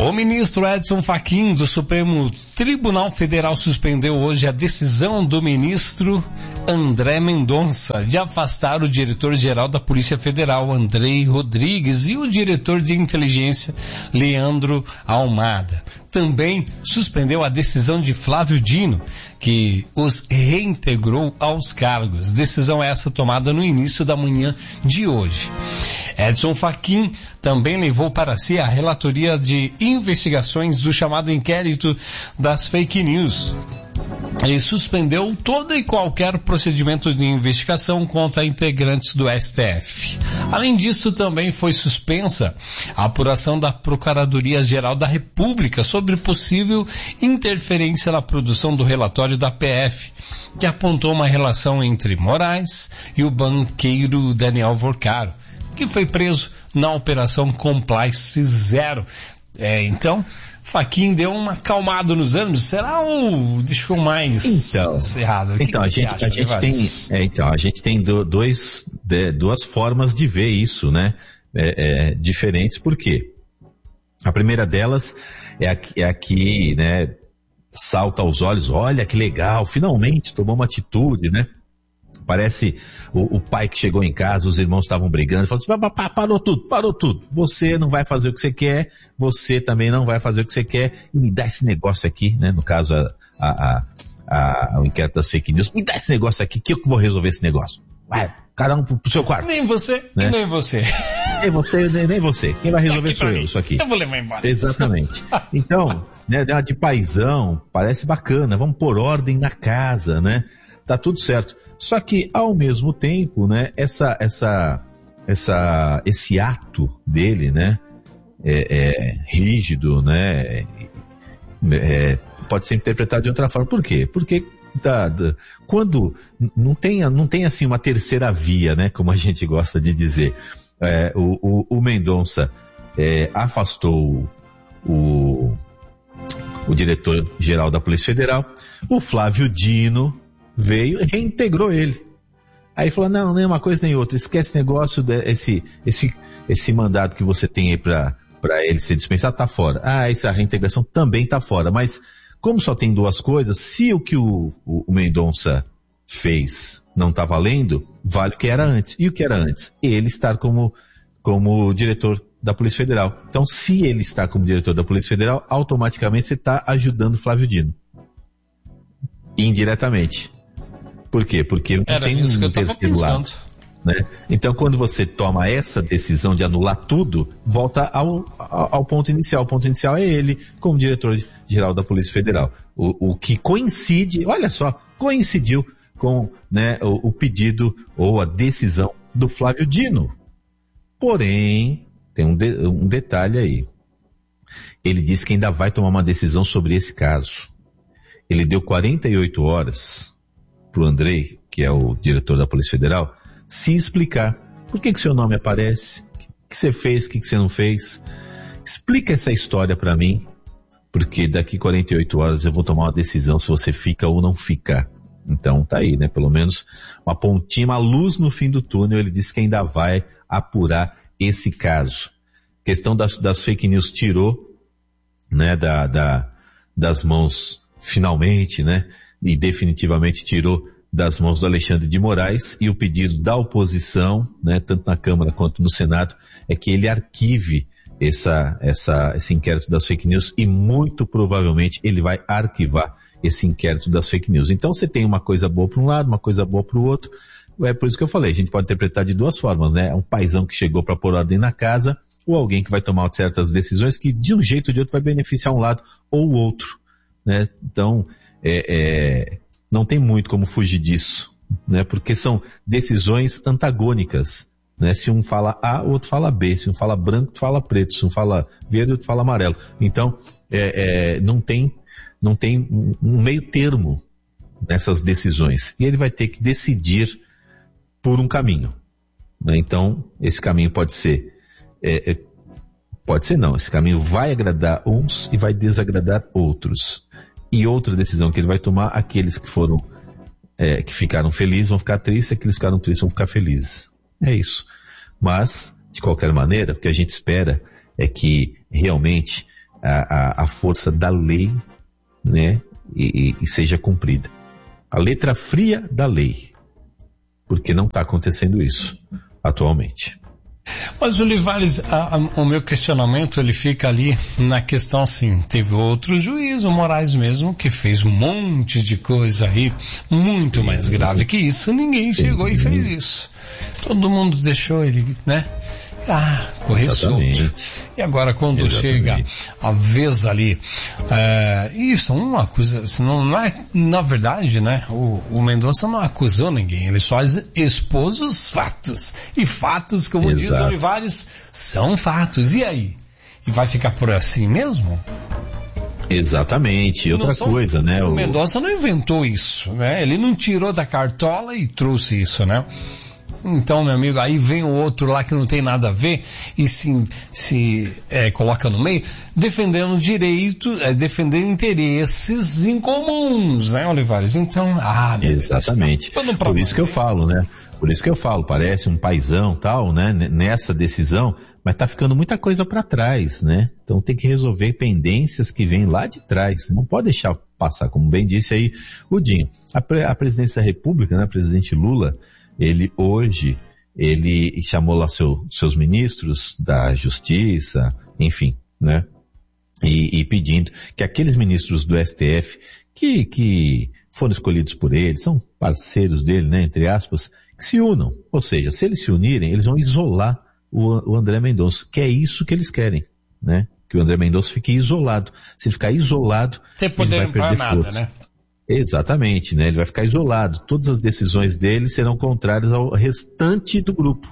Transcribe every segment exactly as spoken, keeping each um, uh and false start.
O ministro Edson Fachin, do Supremo Tribunal Federal, suspendeu hoje a decisão do ministro André Mendonça de afastar o diretor-geral da Polícia Federal, Andrei Rodrigues, e o diretor de inteligência, Leandro Almada. Também suspendeu a decisão de Flávio Dino, que os reintegrou aos cargos. Decisão essa tomada no início da manhã de hoje. Edson Fachin também levou para si a relatoria de investigações do chamado inquérito das fake news. Ele suspendeu todo e qualquer procedimento de investigação contra integrantes do S T F. Além disso, também foi suspensa a apuração da Procuradoria-Geral da República sobre possível interferência na produção do relatório da P F, que apontou uma relação entre Moraes e o banqueiro Daniel Vorcaro, que foi preso na Operação Compliance Zero. É, então, Fachin deu uma acalmada nos ânimos, será ou deixou mais então, errado? Então, a gente, a gente tem, é, então, a gente tem do, dois, de, duas formas de ver isso, né? É, é, diferentes, por quê? A primeira delas é aqui, é aqui, né? Salta aos olhos, olha que legal, finalmente tomou uma atitude, né? Parece o, o pai que chegou em casa, os irmãos estavam brigando, falou assim, parou tudo, parou tudo. Você não vai fazer o que você quer, você também não vai fazer o que você quer, e me dá esse negócio aqui, né? No caso, a, a, a, a, o inquérito das fake news, me dá esse negócio aqui, que eu vou resolver esse negócio. Vai, cada um pro, pro seu quarto. Nem você, né? E nem você. Nem você, nem, nem você. Quem vai resolver sou eu, isso aqui. Eu vou levar embora. Exatamente. Então, né, de paizão, parece bacana, vamos pôr ordem na casa, né? Tá tudo certo. Só que, ao mesmo tempo, né, essa, essa, essa, esse ato dele, né, é, é rígido, né, é, pode ser interpretado de outra forma. Por quê? Porque da, da, quando não tem, não tem assim uma terceira via, né, como a gente gosta de dizer, é, o, o, o Mendonça é, afastou o, o diretor-geral da Polícia Federal, o Flávio Dino veio e reintegrou ele. Aí falou, não, nem uma coisa nem outra, esquece esse negócio, de, esse, esse, esse mandado que você tem aí pra, pra ele ser dispensado, tá fora. Ah, essa reintegração também tá fora, mas como só tem duas coisas, se o que o, o, o Mendonça fez não tá valendo, vale o que era antes. E o que era antes? Ele estar como, como diretor da Polícia Federal. Então, se ele está como diretor da Polícia Federal, automaticamente você está ajudando o Flávio Dino. Indiretamente. Por quê? Porque não Era tem isso que um eu tava terceiro lado, né? Então, quando você toma essa decisão de anular tudo, volta ao, ao, ao ponto inicial. O ponto inicial é ele, como diretor-geral da Polícia Federal. O, o que coincide, olha só, coincidiu com, né, o, o pedido ou a decisão do Flávio Dino. Porém, tem um, de, um detalhe aí. Ele disse que ainda vai tomar uma decisão sobre esse caso. Ele deu quarenta e oito horas para o Andrei, que é o diretor da Polícia Federal, se explicar. Por que que seu nome aparece? O que, que você fez? O que, que você não fez? Explica essa história para mim, porque daqui quarenta e oito horas eu vou tomar uma decisão se você fica ou não fica. Então tá aí, né? Pelo menos uma pontinha, uma luz no fim do túnel. Ele disse que ainda vai apurar esse caso. A questão das, das fake news tirou, né, da, da, das mãos, finalmente, né, e definitivamente tirou das mãos do Alexandre de Moraes, e o pedido da oposição, né, tanto na Câmara quanto no Senado, é que ele arquive essa, essa, esse inquérito das fake news, e muito provavelmente ele vai arquivar esse inquérito das fake news. Então você tem uma coisa boa para um lado, uma coisa boa para o outro. É por isso que eu falei, a gente pode interpretar de duas formas, né? Um paizão que chegou para pôr ordem na casa, ou alguém que vai tomar certas decisões que de um jeito ou de outro vai beneficiar um lado ou o outro, né? Então, é, é, não tem muito como fugir disso, né? Porque são decisões antagônicas, né? Se um fala A, o outro fala B. Se um fala branco, tu fala preto. Se um fala verde, o outro fala amarelo. Então, é, é, não tem, não tem um, um meio termo nessas decisões. E ele vai ter que decidir por um caminho, né? Então, esse caminho pode ser, é, é, pode ser não, esse caminho vai agradar uns e vai desagradar outros. E outra decisão que ele vai tomar, aqueles que foram, é, que ficaram felizes vão ficar tristes, aqueles que ficaram tristes vão ficar felizes. É isso. Mas, de qualquer maneira, o que a gente espera é que realmente a, a, a força da lei, né, e, e seja cumprida. A letra fria da lei. Porque não está acontecendo isso atualmente. Mas, Olivares, a, a, o meu questionamento, ele fica ali na questão assim, teve outro juiz, o Moraes mesmo, que fez um monte de coisa aí, muito mais grave que isso, ninguém chegou e fez isso. Todo mundo deixou ele, né? Ah, correr solto. E agora quando Exatamente. Chega a vez ali, é, isso é uma coisa, não, não é, na verdade, né, o, o Mendonça não acusou ninguém, ele só expôs os fatos. E fatos, como Exato. Diz o Olivares, são fatos. E aí? E vai ficar por assim mesmo? Exatamente. E outra são, coisa, né? O, o Mendonça não inventou isso, né? Ele não tirou da cartola e trouxe isso, né? Então, meu amigo, aí vem o outro lá que não tem nada a ver e se, se é, coloca no meio, defendendo direito, é, defendendo interesses incomuns, né, Olivares? Então, ah, meu Exatamente. Deus, por isso que eu falo, né? Por isso que eu falo, parece um paizão tal, né? Nessa decisão, mas tá ficando muita coisa para trás, né? Então tem que resolver pendências que vêm lá de trás. Não pode deixar passar, como bem disse aí o Dinho. A, a presidência da República, né? O presidente Lula, ele hoje, ele chamou lá seu, seus ministros da Justiça, enfim, né? E, e pedindo que aqueles ministros do S T F, que, que foram escolhidos por ele, são parceiros dele, né, entre aspas, que se unam. Ou seja, se eles se unirem, eles vão isolar o, o André Mendonça, que é isso que eles querem, né? Que o André Mendonça fique isolado. Se ele ficar isolado, Tem poder ele vai perder nada, força. Né? Exatamente, né? Ele vai ficar isolado. Todas as decisões dele serão contrárias ao restante do grupo,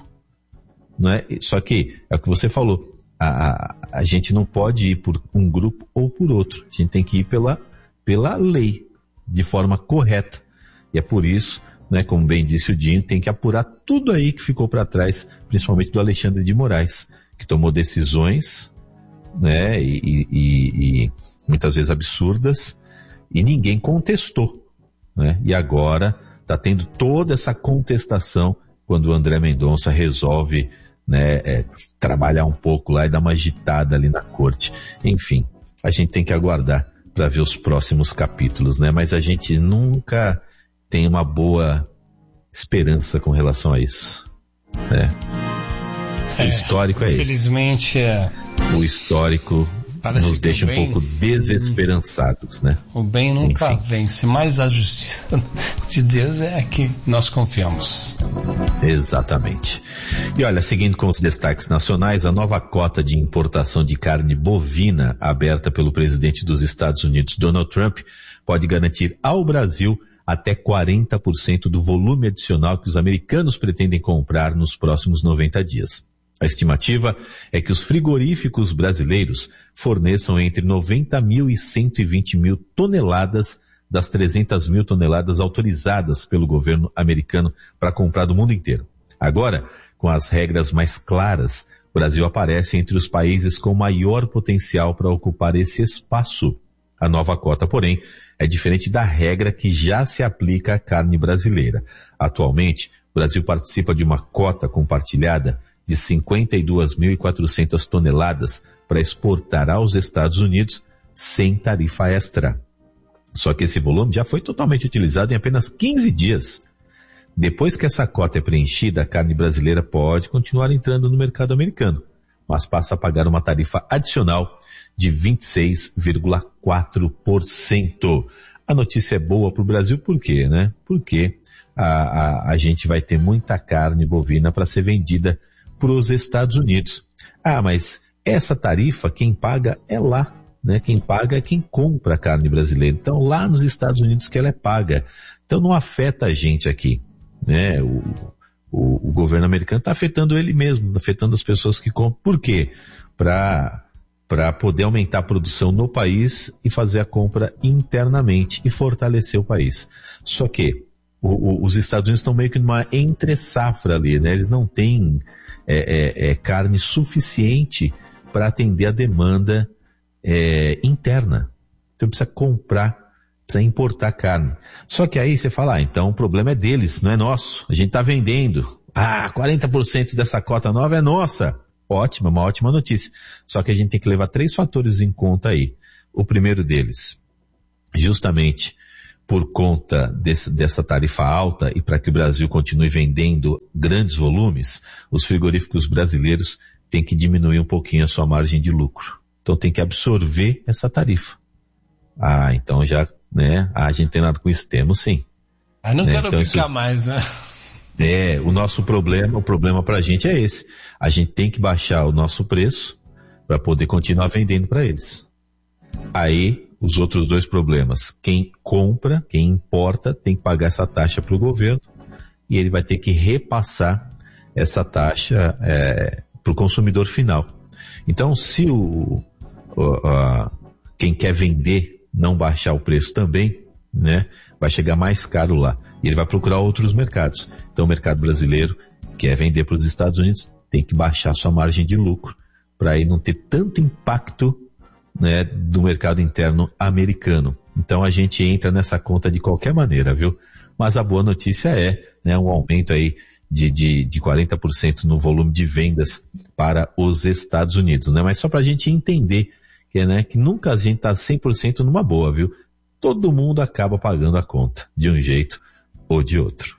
não é? Só que, é o que você falou, a, a, a gente não pode ir por um grupo ou por outro. A gente tem que ir pela, pela lei, de forma correta. E é por isso, né, como bem disse o Dinho, tem que apurar tudo aí que ficou para trás, principalmente do Alexandre de Moraes, que tomou decisões, né, e, e, e muitas vezes absurdas, e ninguém contestou, né? E agora está tendo toda essa contestação quando o André Mendonça resolve, né, é, trabalhar um pouco lá e dar uma agitada ali na corte. Enfim, a gente tem que aguardar para ver os próximos capítulos, né? Mas a gente nunca tem uma boa esperança com relação a isso, né? O é, histórico é esse. Infelizmente é... O histórico... Parece nos deixa bem, um pouco desesperançados, né? O bem nunca Enfim. vence, mas a justiça de Deus é a que nós confiamos. Exatamente. E olha, seguindo com os destaques nacionais, a nova cota de importação de carne bovina aberta pelo presidente dos Estados Unidos, Donald Trump, pode garantir ao Brasil até quarenta por cento do volume adicional que os americanos pretendem comprar nos próximos noventa dias. A estimativa é que os frigoríficos brasileiros forneçam entre noventa mil e cento e vinte mil toneladas das trezentas mil toneladas autorizadas pelo governo americano para comprar do mundo inteiro. Agora, com as regras mais claras, o Brasil aparece entre os países com maior potencial para ocupar esse espaço. A nova cota, porém, é diferente da regra que já se aplica à carne brasileira. Atualmente, o Brasil participa de uma cota compartilhada de cinquenta e duas mil e quatrocentas toneladas para exportar aos Estados Unidos sem tarifa extra. Só que esse volume já foi totalmente utilizado em apenas quinze dias. Depois que essa cota é preenchida, a carne brasileira pode continuar entrando no mercado americano, mas passa a pagar uma tarifa adicional de vinte e seis vírgula quatro por cento. A notícia é boa para o Brasil, por quê, né? Porque a, a, a gente vai ter muita carne bovina para ser vendida para os Estados Unidos. Ah, mas essa tarifa quem paga é lá, né? Quem paga é quem compra a carne brasileira. Então lá nos Estados Unidos que ela é paga. Então não afeta a gente aqui, né? O, o, o governo americano está afetando ele mesmo, afetando as pessoas que compram. Por quê? Para para poder aumentar a produção no país e fazer a compra internamente e fortalecer o país. Só que o, o, os Estados Unidos estão meio que numa entre-safra ali, né? Eles não têm É, é, é carne suficiente para atender a demanda é, interna. Então precisa comprar, precisa importar carne. Só que aí você fala, ah, então o problema é deles, não é nosso. A gente está vendendo. Ah, quarenta por cento dessa cota nova é nossa. ótima, uma ótima notícia. Só que a gente tem que levar três fatores em conta aí. O primeiro deles, justamente por conta desse, dessa tarifa alta e para que o Brasil continue vendendo grandes volumes, os frigoríficos brasileiros têm que diminuir um pouquinho a sua margem de lucro. Então tem que absorver essa tarifa. Ah, então já, né, ah, a gente tem nada com isso, temos sim. Ah, não né? quero então, brincar isso, mais, né? É, o nosso problema, o problema pra gente é esse. A gente tem que baixar o nosso preço para poder continuar vendendo para eles. Aí, os outros dois problemas. Quem compra, quem importa, tem que pagar essa taxa para o governo e ele vai ter que repassar essa taxa é, para o consumidor final. Então, se o, o a, quem quer vender não baixar o preço também, né, vai chegar mais caro lá. E ele vai procurar outros mercados. Então, o mercado brasileiro quer vender para os Estados Unidos, tem que baixar sua margem de lucro para aí não ter tanto impacto, né, do mercado interno americano. Então a gente entra nessa conta de qualquer maneira, viu? Mas a boa notícia é, né, um aumento aí de, de, de quarenta por cento no volume de vendas para os Estados Unidos, né? Mas só para a gente entender que, né, que nunca a gente está cem por cento numa boa, viu? Todo mundo acaba pagando a conta, de um jeito ou de outro.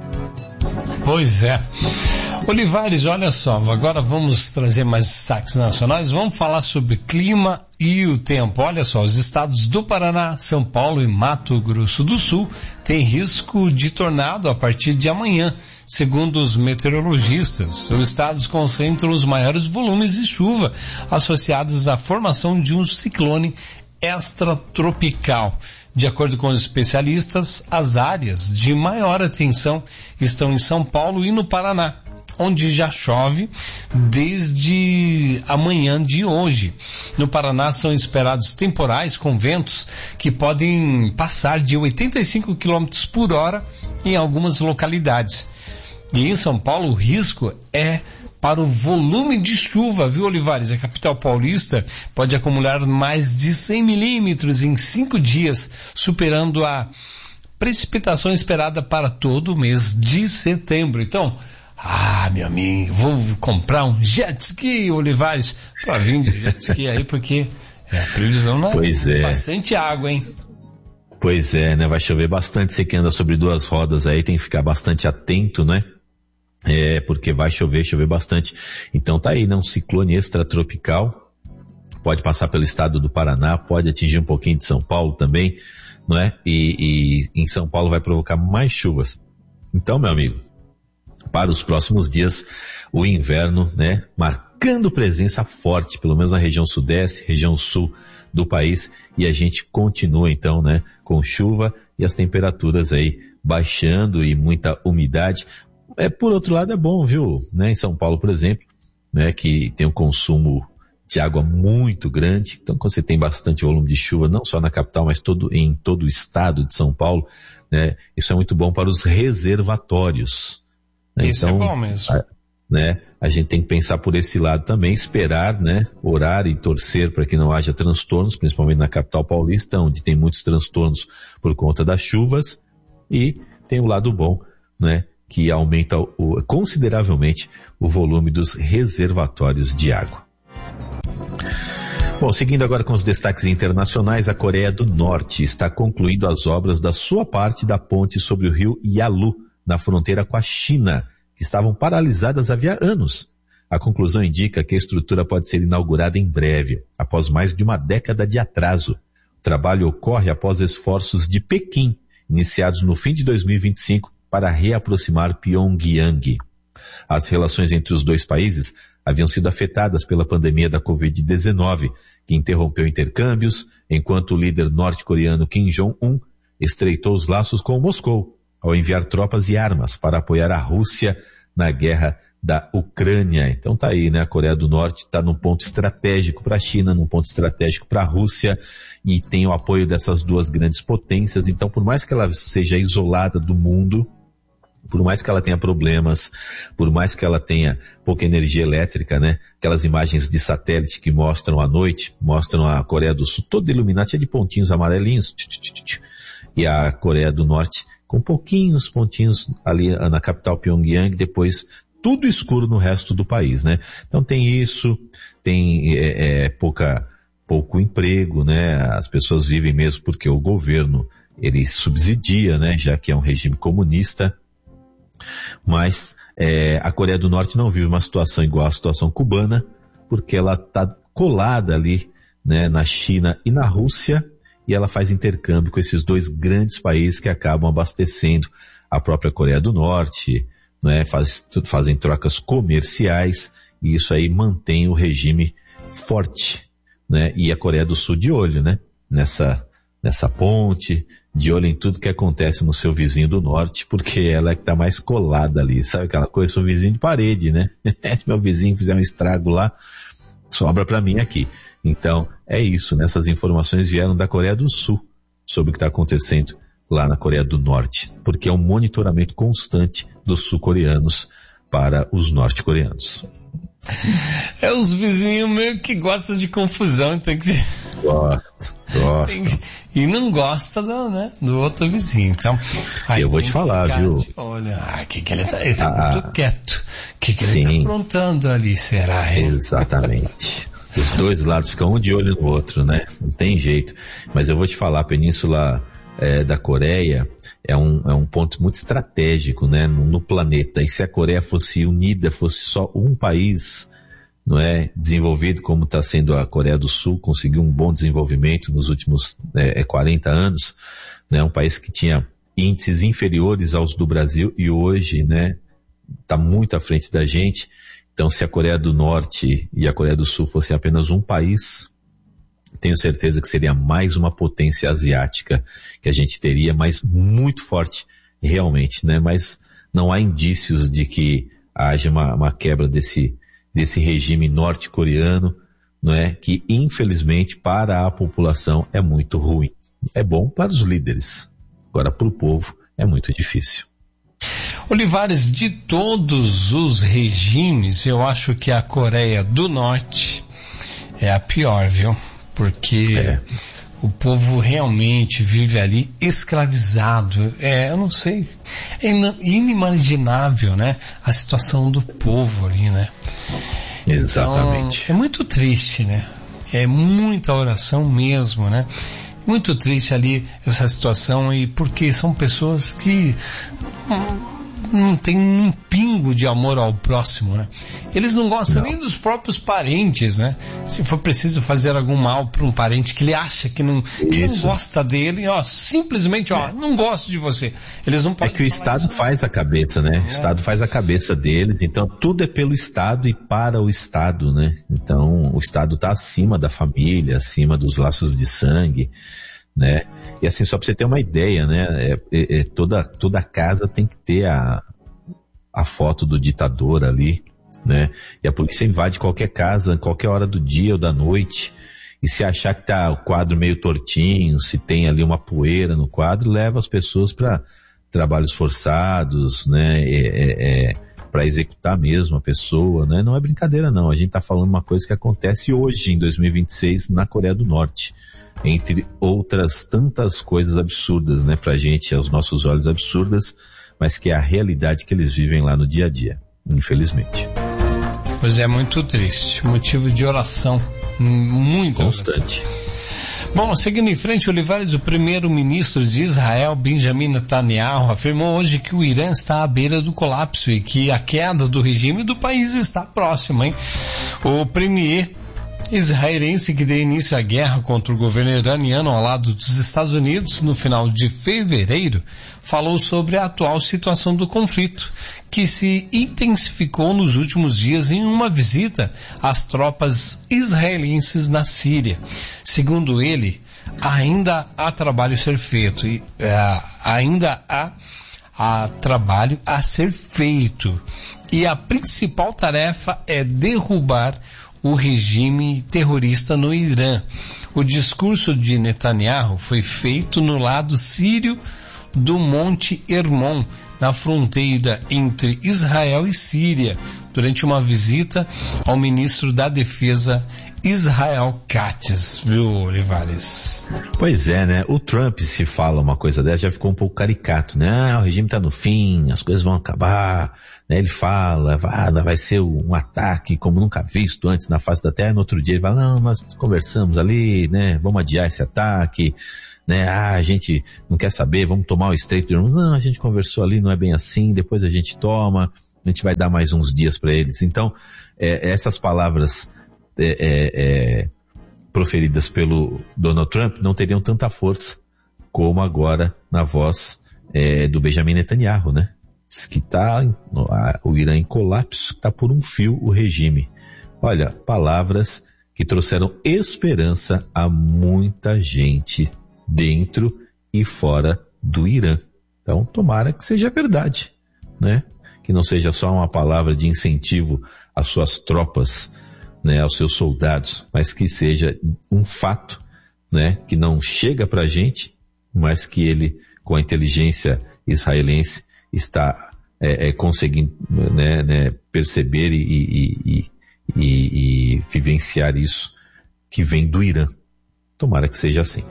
Pois é. Olivares, olha só, agora vamos trazer mais destaques nacionais, vamos falar sobre clima e o tempo. Olha só, os estados do Paraná, São Paulo e Mato Grosso do Sul têm risco de tornado a partir de amanhã. Segundo os meteorologistas, os estados concentram os maiores volumes de chuva associados à formação de um ciclone extratropical. De acordo com os especialistas, as áreas de maior atenção estão em São Paulo e no Paraná, onde já chove desde amanhã de hoje. No Paraná são esperados temporais com ventos que podem passar de oitenta e cinco quilômetros por hora em algumas localidades. E em São Paulo o risco é para o volume de chuva, viu, Olivares? A capital paulista pode acumular mais de cem milímetros em cinco dias, superando a precipitação esperada para todo o mês de setembro. Então, ah, meu amigo, vou comprar um jet ski, Olivares, para vir de jet ski aí, porque é a previsão, não é? Pois é. Bastante água, hein? Pois é, né? Vai chover bastante. Você que anda sobre duas rodas aí tem que ficar bastante atento, né? É, porque vai chover, chover bastante. Então tá aí, né? Um ciclone extratropical. Pode passar pelo estado do Paraná, pode atingir um pouquinho de São Paulo também, não é? E, e em São Paulo vai provocar mais chuvas. Então, meu amigo, para os próximos dias, o inverno, né? Marcando presença forte, pelo menos na região sudeste, região sul do país. E a gente continua então, né? Com chuva e as temperaturas aí baixando e muita umidade. É, por outro lado é bom, viu? Né? Em São Paulo, por exemplo, né, que tem um consumo de água muito grande, então quando você tem bastante volume de chuva, não só na capital, mas todo, em todo o estado de São Paulo, né, isso é muito bom para os reservatórios. Né? Isso então, é bom mesmo. A, né, a gente tem que pensar por esse lado também, esperar, né, orar e torcer para que não haja transtornos, principalmente na capital paulista, onde tem muitos transtornos por conta das chuvas, e tem o lado bom, né, que aumenta o, consideravelmente o volume dos reservatórios de água. Bom, seguindo agora com os destaques internacionais, a Coreia do Norte está concluindo as obras da sua parte da ponte sobre o rio Yalu, na fronteira com a China, que estavam paralisadas havia anos. A conclusão indica que a estrutura pode ser inaugurada em breve, após mais de uma década de atraso. O trabalho ocorre após esforços de Pequim, iniciados no fim de dois mil e vinte e cinco, para reaproximar Pyongyang. As relações entre os dois países haviam sido afetadas pela pandemia da covid dezenove, que interrompeu intercâmbios, enquanto o líder norte-coreano Kim Jong-un estreitou os laços com Moscou, ao enviar tropas e armas para apoiar a Rússia na guerra da Ucrânia. Então tá aí, né? A Coreia do Norte está num ponto estratégico para a China, num ponto estratégico para a Rússia, e tem o apoio dessas duas grandes potências. Então, por mais que ela seja isolada do mundo, por mais que ela tenha problemas, por mais que ela tenha pouca energia elétrica, né? Aquelas imagens de satélite que mostram à noite, mostram a Coreia do Sul toda iluminada, cheia de pontinhos amarelinhos, e a Coreia do Norte com pouquinhos pontinhos ali na capital Pyongyang, depois tudo escuro no resto do país, né? Então tem isso, tem é, é, pouca, pouco emprego, né? As pessoas vivem mesmo porque o governo, ele subsidia, né? Já que é um regime comunista. Mas é, a Coreia do Norte não vive uma situação igual à situação cubana, porque ela está colada ali, né, na China e na Rússia, e ela faz intercâmbio com esses dois grandes países que acabam abastecendo a própria Coreia do Norte, né, faz, fazem trocas comerciais, e isso aí mantém o regime forte, né, e a Coreia do Sul de olho, né, nessa, nessa ponte, de olho em tudo que acontece no seu vizinho do norte, porque ela é que está mais colada ali, sabe aquela coisa, sou vizinho de parede, né, se meu vizinho fizer um estrago lá, sobra para mim aqui. Então, é isso, né, essas informações vieram da Coreia do Sul, sobre o que está acontecendo lá na Coreia do Norte, porque é um monitoramento constante dos sul-coreanos para os norte-coreanos. É os vizinhos meio que gostam de confusão, tem que gosta, gosta. Tem que... e não gosta do, né, do outro vizinho. Então, eu vou te falar, viu? De... olha, ah, que que ele tá, ele tá ah, muito quieto. O que que ele tá aprontando ali, será? Hein? Exatamente. Os dois lados ficam um de olho no outro, né? Não tem jeito. Mas eu vou te falar, a Península é, da Coreia é um, é um ponto muito estratégico, né, no, no planeta. E se a Coreia fosse unida, fosse só um país, não é, desenvolvido como está sendo a Coreia do Sul, conseguiu um bom desenvolvimento nos últimos é, quarenta anos, né, um país que tinha índices inferiores aos do Brasil e hoje, né, está muito à frente da gente. Então, se a Coreia do Norte e a Coreia do Sul fossem apenas um país, tenho certeza que seria mais uma potência asiática que a gente teria, mas muito forte realmente, né? Mas não há indícios de que haja uma, uma quebra desse, desse regime norte-coreano, não é? Que infelizmente para a população é muito ruim. É bom para os líderes, agora para o povo é muito difícil. Olivares, de todos os regimes, eu acho que a Coreia do Norte é a pior, viu? Porque é. o povo realmente vive ali escravizado. É, eu não sei, é inimaginável, né? A situação do povo ali, né? Exatamente. Então, é muito triste, né? É muita oração mesmo, né? Muito triste ali essa situação, e porque são pessoas que não tem um pingo de amor ao próximo, né? Eles não gostam não. nem dos próprios parentes, né? Se for preciso fazer algum mal para um parente que ele acha que não, que não gosta dele, ó, simplesmente, ó, é. não gosto de você. Eles não podem. É que o Estado isso. faz a cabeça, né? É. O Estado faz a cabeça deles, então tudo é pelo Estado e para o Estado, né? Então o Estado está acima da família, acima dos laços de sangue, né? E assim, só para você ter uma ideia, né? É, é, é, toda, toda casa tem que ter a, a foto do ditador ali, né? E a polícia invade qualquer casa, qualquer hora do dia ou da noite, e se achar que tá o quadro meio tortinho, se tem ali uma poeira no quadro, leva as pessoas para trabalhos forçados, né? É, é, é, para executar mesmo a pessoa, né? Não é brincadeira não, a gente tá falando uma coisa que acontece hoje, em dois mil e vinte e seis, na Coreia do Norte. Entre outras tantas coisas absurdas, né, pra gente, aos nossos olhos absurdas, mas que é a realidade que eles vivem lá no dia a dia, infelizmente. Pois é, muito triste, motivo de oração, muito constante. Oração. Bom, seguindo em frente, Olivares, o primeiro-ministro de Israel, Benjamin Netanyahu, afirmou hoje que o Irã está à beira do colapso e que a queda do regime do país está próxima, hein? O premier israelense que deu início à guerra contra o governo iraniano ao lado dos Estados Unidos no final de fevereiro, falou sobre a atual situação do conflito, que se intensificou nos últimos dias em uma visita às tropas israelenses na Síria. Segundo ele, ainda há trabalho a ser feito, e, uh, ainda há, há trabalho a ser feito, e a principal tarefa é derrubar o regime terrorista no Irã. O discurso de Netanyahu foi feito no lado sírio do Monte Hermon, na fronteira entre Israel e Síria, durante uma visita ao ministro da Defesa, Israel Katz, viu, Olivares? Pois é, né? O Trump, se fala uma coisa dessa, já ficou um pouco caricato, né? Ah, o regime tá no fim, as coisas vão acabar, né? Ele fala, vai, vai ser um ataque como nunca visto antes na face da Terra. No outro dia ele fala, não, nós conversamos ali, né? Vamos adiar esse ataque, né? Ah, a gente não quer saber, vamos tomar o Estreito de Hormuz. Não, a gente conversou ali, não é bem assim, depois a gente toma, a gente vai dar mais uns dias para eles. Então, é, essas palavras É, é, é, proferidas pelo Donald Trump não teriam tanta força como agora na voz é, do Benjamin Netanyahu, né? Diz que tá o Irã em colapso, está por um fio o regime. Olha, palavras que trouxeram esperança a muita gente dentro e fora do Irã. Então, tomara que seja verdade, né? Que não seja só uma palavra de incentivo às suas tropas, né, aos seus soldados, mas que seja um fato, né, que não chega pra gente, mas que ele, com a inteligência israelense, está é, é, conseguindo né, né, perceber e, e, e, e, e vivenciar isso que vem do Irã. Tomara que seja assim.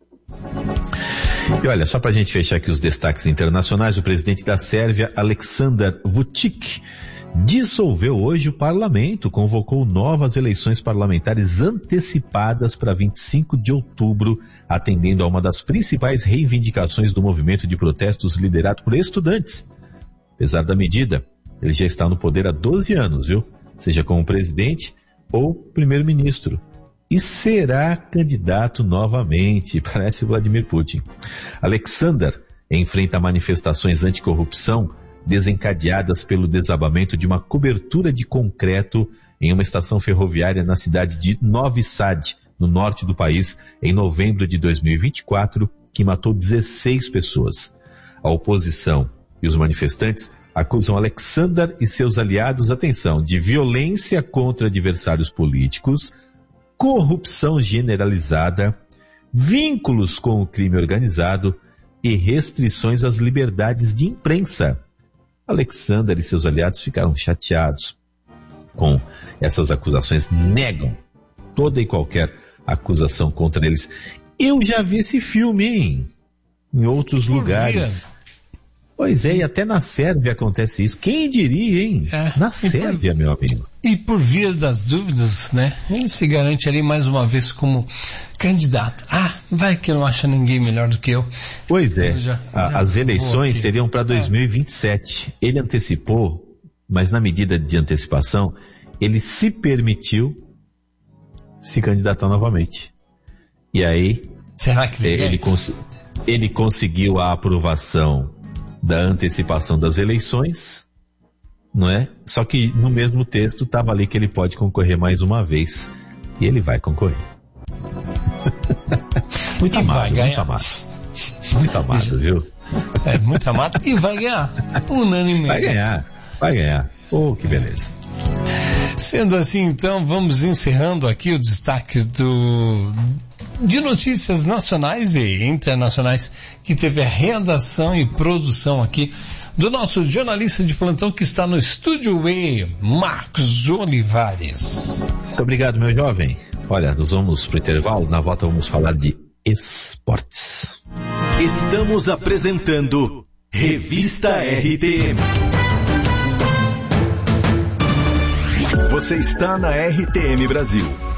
E olha, só pra gente fechar aqui os destaques internacionais, o presidente da Sérvia, Aleksandar Vučić, dissolveu hoje o parlamento, convocou novas eleições parlamentares antecipadas para vinte e cinco de outubro, atendendo a uma das principais reivindicações do movimento de protestos liderado por estudantes. Apesar da medida, ele já está no poder há doze anos, viu? Seja como presidente ou primeiro-ministro. E será candidato novamente, parece Vladimir Putin. Aleksandar enfrenta manifestações anticorrupção desencadeadas pelo desabamento de uma cobertura de concreto em uma estação ferroviária na cidade de Novi Sad, no norte do país, em novembro de dois mil e vinte e quatro, que matou dezesseis pessoas. A oposição e os manifestantes acusam Aleksandar e seus aliados, atenção, de violência contra adversários políticos, corrupção generalizada, vínculos com o crime organizado e restrições às liberdades de imprensa. Aleksandar e seus aliados ficaram chateados com essas acusações, negam toda e qualquer acusação contra eles. Eu já vi esse filme, hein? Em outros Por lugares. Dia. Pois é, e até na Sérvia acontece isso. Quem diria, hein? É, na Sérvia, por, meu amigo. E por via das dúvidas, né? Ele se garante ali mais uma vez como candidato. Ah, vai que não acha ninguém melhor do que eu. Pois é, já, a, já as eleições seriam para dois mil e vinte e sete. É. Ele antecipou, mas na medida de antecipação, ele se permitiu se candidatar novamente. E aí, será que ele, ele, cons- ele conseguiu a aprovação da antecipação das eleições, não é? Só que no mesmo texto estava ali que ele pode concorrer mais uma vez. E ele vai concorrer. Muito e amado, muito amado. Muito amado, viu? É, muito amado e vai ganhar. Unânime. Vai ganhar, vai ganhar. Oh, que beleza. Sendo assim, então, vamos encerrando aqui os destaques do... de notícias nacionais e internacionais que teve a redação e produção aqui do nosso jornalista de plantão que está no Estúdio E, Marcos Olivares. Muito obrigado, meu jovem. Olha, nós vamos pro intervalo, na volta vamos falar de esportes. Estamos apresentando Revista R T M. Você está na R T M Brasil,